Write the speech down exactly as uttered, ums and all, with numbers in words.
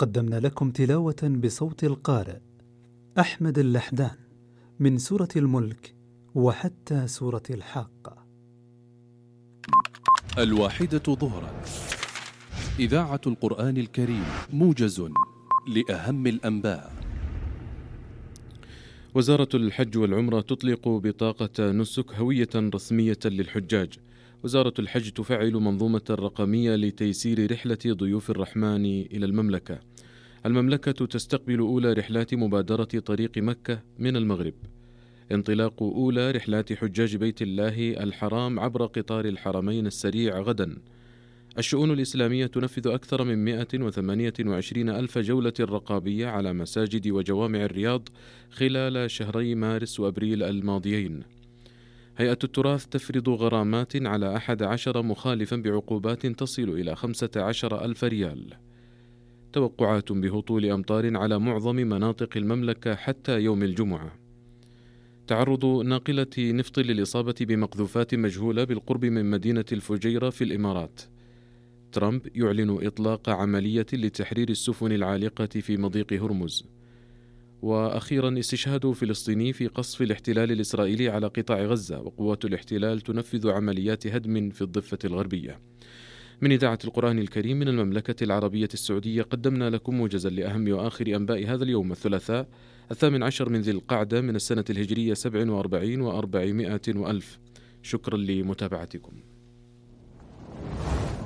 قدمنا لكم تلاوة بصوت القارئ أحمد اللحدان من سورة الملك وحتى سورة الحاقة. الواحدة ظهرا، إذاعة القرآن الكريم، موجز لأهم الأنباء. وزارة الحج والعمرة تطلق بطاقة نسك هوية رسمية للحجاج. وزارة الحج تفعل منظومة رقمية لتيسير رحلة ضيوف الرحمن إلى المملكة. المملكة تستقبل أولى رحلات مبادرة طريق مكة من المغرب. انطلاق أولى رحلات حجاج بيت الله الحرام عبر قطار الحرمين السريع غدا. الشؤون الإسلامية تنفذ أكثر من مئة وثمانية وعشرين ألف جولة رقابية على مساجد وجوامع الرياض خلال شهري مارس وأبريل الماضيين. هيئة التراث تفرض غرامات على أحد عشر مخالفا بعقوبات تصل إلى خمسة عشر ألف ريال. توقعات بهطول أمطار على معظم مناطق المملكة حتى يوم الجمعة. تعرض ناقلة نفط للإصابة بمقذوفات مجهولة بالقرب من مدينة الفجيرة في الإمارات. ترامب يعلن إطلاق عملية لتحرير السفن العالقة في مضيق هرمز. وأخيرا استشهاد فلسطيني في قصف الاحتلال الإسرائيلي على قطاع غزة، وقوات الاحتلال تنفذ عمليات هدم في الضفة الغربية. من إذاعة القرآن الكريم من المملكة العربية السعودية قدمنا لكم موجزا لأهم وآخر أنباء هذا اليوم الثلاثاء الثامن عشر من ذي القعدة من السنة الهجرية سبع وأربعين وأربعمائة وألف. شكرا لمتابعتكم.